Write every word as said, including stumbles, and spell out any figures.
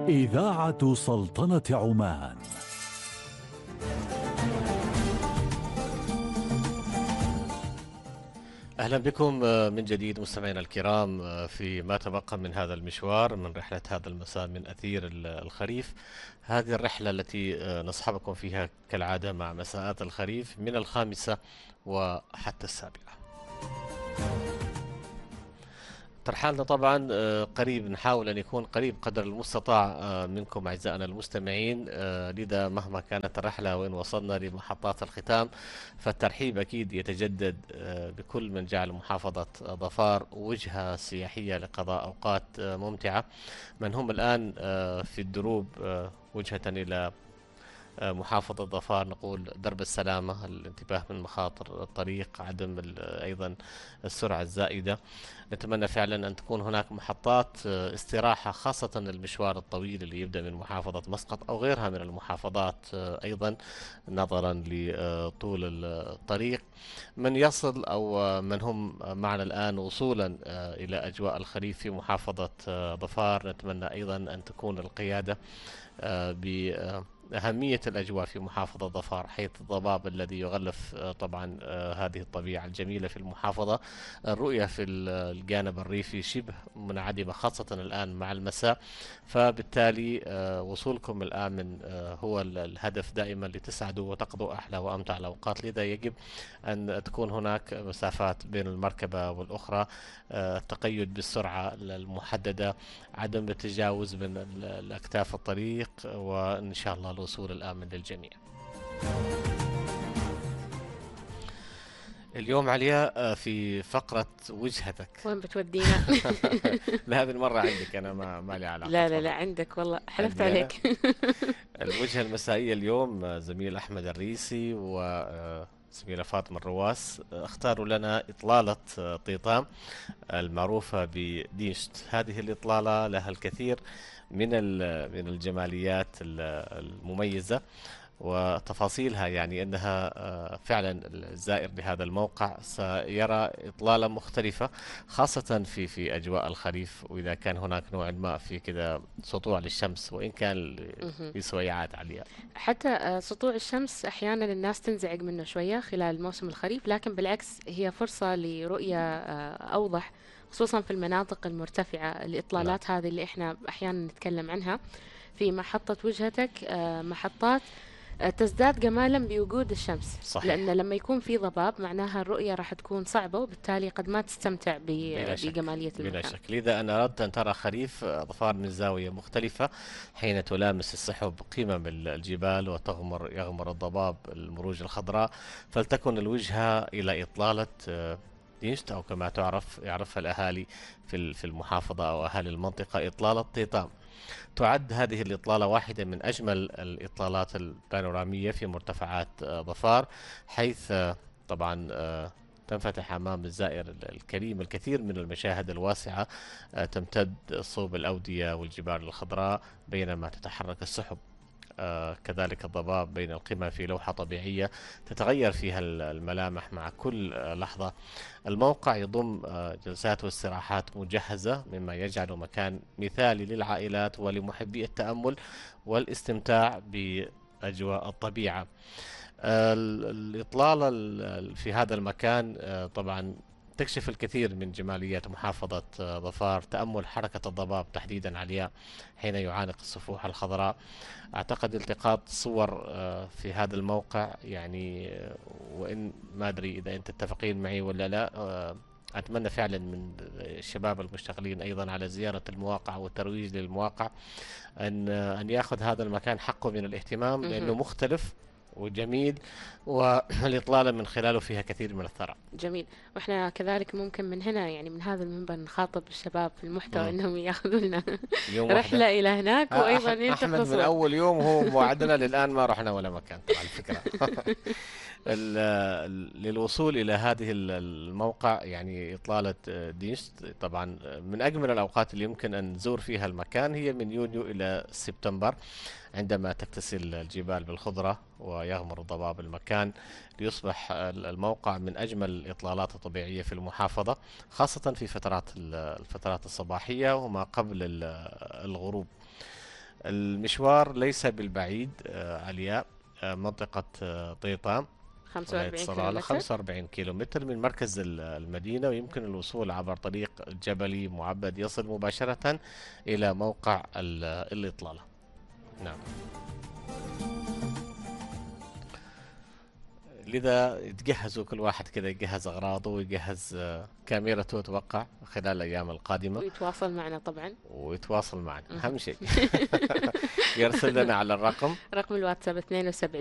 إذاعة سلطنة عمان. أهلا بكم من جديد مستمعينا الكرام في ما تبقى من هذا المشوار من رحلة هذا المساء من أثير الخريف. هذه الرحلة التي نصحبكم فيها كالعادة مع مساءات الخريف من الخامسة وحتى السابعة. ترحالنا طبعا قريب، نحاول أن يكون قريب قدر المستطاع منكم أعزائنا المستمعين، لذا مهما كانت الرحلة وإن وصلنا لمحطات الختام فالترحيب أكيد يتجدد بكل من جعل محافظة ظفار وجهة سياحية لقضاء أوقات ممتعة. من هم الآن في الدروب وجهة إلى محافظة ظفار نقول درب السلامة، الانتباه من مخاطر الطريق، عدم أيضا السرعة الزائدة. نتمنى فعلا أن تكون هناك محطات استراحة، خاصة المشوار الطويل اللي يبدأ من محافظة مسقط أو غيرها من المحافظات أيضا نظرا لطول الطريق. من يصل أو من هم معنا الآن وصولا إلى أجواء الخريف في محافظة ظفار، نتمنى أيضا أن تكون القيادة ب أهمية الأجواء في محافظة ظفار، حيث الضباب الذي يغلف طبعا هذه الطبيعة الجميلة في المحافظة. الرؤية في الجانب الريفي شبه منعدمة خاصة الآن مع المساء، فبالتالي وصولكم الآن من هو الهدف دائما لتسعدوا وتقضوا أحلى وأمتع الأوقات. لذا يجب أن تكون هناك مسافات بين المركبة والأخرى، التقيد بالسرعة المحددة، عدم التجاوز من الأكتاف الطريق، وإن شاء الله الوصول الآمن للجميع. اليوم عليا في فقرة وجهتك. وين بتودينا؟ لا هذه المرة عندك أنا، ما ما لي علاقة. لا لا لا عندك والله، حلفت عليك. الوجهة المسائية اليوم زميل أحمد الريسي و زميلة فاطمة الرواس اختاروا لنا إطلالة طيطام المعروفة بديشت. هذه الإطلالة لها الكثير من من الجماليات المميزة وتفاصيلها، يعني أنها فعلا الزائر لهذا الموقع سيرى إطلالة مختلفة خاصة في في أجواء الخريف، وإذا كان هناك نوع ما في كذا سطوع للشمس وإن كان بسويعات عالية. حتى سطوع الشمس أحيانا الناس تنزعج منه شوية خلال موسم الخريف، لكن بالعكس هي فرصة لرؤية أوضح خصوصا في المناطق المرتفعة. الإطلالات هذه اللي إحنا أحيانا نتكلم عنها في محطة وجهتك محطات تزداد جمالا بوجود الشمس. صحيح. لأن لما يكون في ضباب معناها الرؤية راح تكون صعبة، وبالتالي قد ما تستمتع بجمالية المكان. بلا شك. لذا أنا أردت أن ترى خريف ظفار من زاوية مختلفة، حين تلامس السحب قمم الجبال وتغمر يغمر الضباب المروج الخضراء، فلتكن الوجهة إلى إطلالة ديشت أو كما تعرف يعرفها الأهالي في في المحافظة أو أهالي المنطقة إطلالة طيطام. تعد هذه الإطلالة واحدة من أجمل الإطلالات البانورامية في مرتفعات ظفار، حيث طبعا تنفتح أمام الزائر الكريم الكثير من المشاهد الواسعة تمتد صوب الأودية والجبال الخضراء بينما تتحرك السحب. آه كذلك الضباب بين القمم في لوحة طبيعية تتغير فيها الملامح مع كل آه لحظة. الموقع يضم آه جلسات واستراحات مجهزة، مما يجعله مكان مثالي للعائلات ولمحبي التأمل والاستمتاع بأجواء الطبيعة. آه الإطلالة في هذا المكان آه طبعا تكشف الكثير من جماليات محافظة ظفار. تأمل حركة الضباب تحديدا علياء حين يعانق الصفوح الخضراء. أعتقد التقاط صور في هذا الموقع، يعني وإن ما أدري إذا أنت تتفقين معي ولا لا، أتمنى فعلا من الشباب المشتغلين أيضا على زيارة المواقع والترويج للمواقع أن أن يأخذ هذا المكان حقه من الاهتمام، لأنه مختلف وجميل والإطلالة من خلاله فيها كثير من الثراء. جميل. واحنا كذلك ممكن من هنا يعني من هذا المنبر نخاطب الشباب في المحتوى انهم ياخذوا لنا رحلة الى هناك، وايضا يلتقطوا. احمد من اول يوم هو موعدنا للان ما رحنا ولا مكان على فكرة. للوصول إلى هذه الموقع يعني إطلالة ديشت طبعا من أجمل الأوقات اللي يمكن أن نزور فيها المكان هي من يونيو إلى سبتمبر، عندما تكتسل الجبال بالخضرة ويغمر الضباب المكان، ليصبح الموقع من أجمل الإطلالات الطبيعية في المحافظة، خاصة في فترات الفترات الصباحية وما قبل الغروب. المشوار ليس بالبعيد آه، علياء، آه، منطقة آه، طيطام، خمسة ولاية وأربعين صلالة، كيلومتر. خمسة وأربعين كيلومتر من مركز ال- المدينة، ويمكن الوصول عبر طريق جبلي معبد يصل مباشرة إلى موقع ال- الإطلالة. نعم. لذا يتجهزوا كل واحد كذا، يجهز أغراضه ويجهز آه، كاميرته أتوقع خلال الأيام القادمة، ويتواصل معنا طبعا. ويتواصل معنا مهم. أهم شيء. يرسل لنا على الرقم رقم الواتساب اثنين وسبعين